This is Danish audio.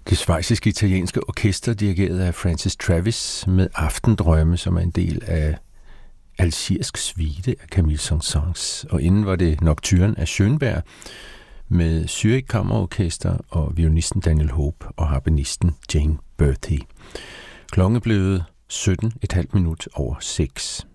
Det schweizisk-italienske orkester, dirigeret af Francis Travis, med Aftendrømme, som er en del af Algiersk Suite af Camille Saint-Saëns. Og inden var det Nocturne af Schönberg, med Zürich Kammerorkester og violinisten Daniel Hope og harpenisten Jane Berthy. Klokken er blevet 17,5 minut over 6.